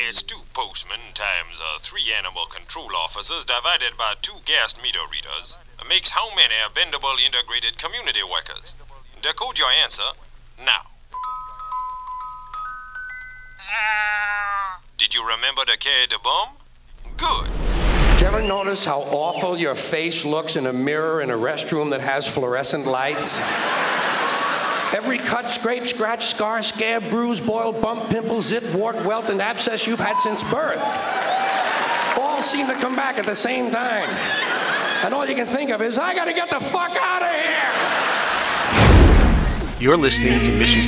That's 2 postmen times 3 animal control officers divided by 2 gas meter readers makes how many bendable integrated community workers? Decode your answer now. Did you remember to carry the bomb? Good. Did you ever notice how awful your face looks in a mirror in a restroom that has fluorescent lights? Every cut, scrape, scratch, scar, scab, bruise, boil, bump, pimple, zit, wart, welt, and abscess you've had since birth all seem to come back at the same time. And all you can think of is, I gotta get the fuck out of here! You're listening to Mission